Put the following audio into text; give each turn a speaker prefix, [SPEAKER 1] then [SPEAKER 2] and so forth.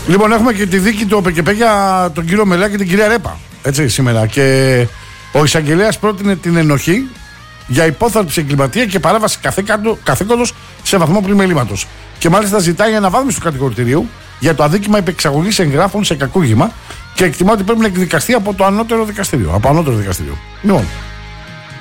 [SPEAKER 1] Λοιπόν, έχουμε και τη δίκη του ΟΠΕΚΕΠΕ για τον κύριο Μελά και την κυρία Ρέπα. Έτσι σήμερα. Και ο εισαγγελέας πρότεινε την ενοχή για υπόθαλψη εγκληματία και παράβαση καθήκοντος σε βαθμό πλημελήματος. Και μάλιστα ζητάει αναβάθμιση του κατηγορητηρίου για το αδίκημα επεξαγωγής εγγράφων σε κακούγημα και εκτιμά ότι πρέπει να εκδικαστεί από το ανώτερο δικαστήριο. Λοιπόν.